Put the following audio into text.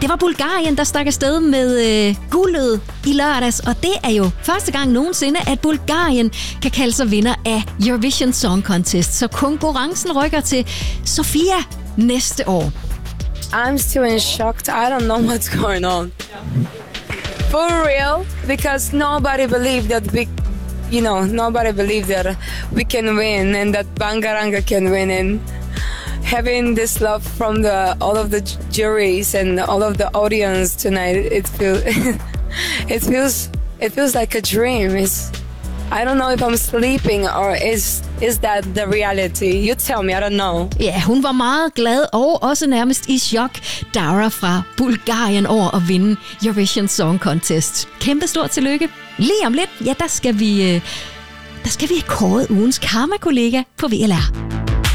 Det var Bulgarien, der stak afsted med guldet i lørdags, og det er jo første gang nogensinde, at Bulgarien kan kalde sig vinder af Eurovision Song Contest. Så konkurrencen rykker til Sofia næste år. I'm still in shock. I don't know what's going on. For real, because nobody believed that nobody believed that we can win and that Bangaranga can win, and having this love from all of the juries and all of the audience tonight, it feels like a dream. I don't know if I'm sleeping or is that the reality? You tell me, I don't know. Ja, hun var meget glad og også nærmest i chok, Dara fra Bulgarien, over at vinde Eurovision Song Contest. Kæmpe stort tillykke. Lige om lidt, ja, der skal vi kåre ugens karma-kollega på VLR.